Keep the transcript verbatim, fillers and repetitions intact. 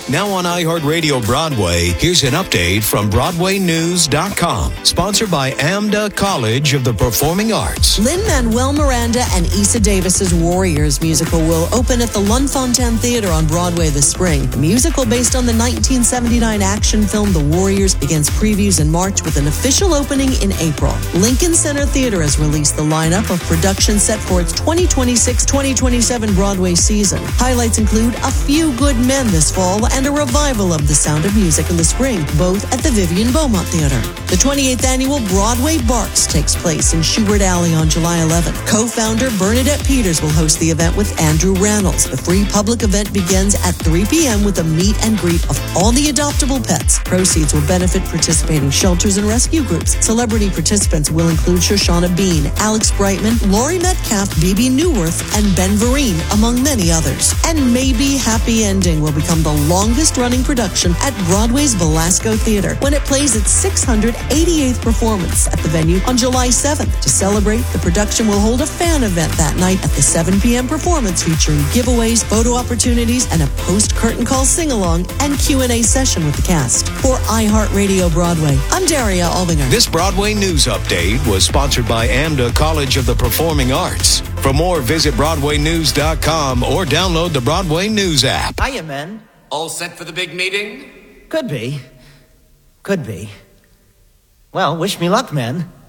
Now on iHeartRadio Broadway, here's an update from Broadway News dot com. Sponsored by AMDA College of the Performing Arts. Lin-Manuel Miranda and Issa Davis's Warriors musical will open at the Lunfontaine Theater on Broadway this spring. The musical, based on the nineteen seventy-nine action film The Warriors, begins previews in March with an official opening in April. Lincoln Center Theater has released the lineup of productions set for its twenty twenty-six twenty twenty-seven Broadway season. Highlights include A Few Good Men this fall and a revival of The Sound of Music in the spring, both at the Vivian Beaumont Theater. The twenty-eighth annual Broadway Barks takes place in Schubert Alley on July eleventh. Co-founder Bernadette Peters will host the event with Andrew Reynolds. The free public event begins at three p.m. with a meet and greet of all the adoptable pets. Proceeds will benefit participating shelters and rescue groups. Celebrity participants will include Shoshana Bean, Alex Brightman, Laurie Metcalf, B B Newworth, and Ben Vereen, among many others. And maybe Happy Ending will become the longest-running production at Broadway's Velasco Theater when it plays its six hundred eighty-eighth performance at the venue on July seventh. To celebrate, the production will hold a fan event that night at the seven p.m. performance featuring giveaways, photo opportunities, and a post-curtain call sing-along and Q and A session with the cast. For iHeartRadio Broadway, I'm Daria Albinger. This Broadway News Update was sponsored by AMDA College of the Performing Arts. For more, visit Broadway News dot com or download the Broadway News app. Hiya, men. All set for the big meeting? Could be. Could be. Well, wish me luck, men.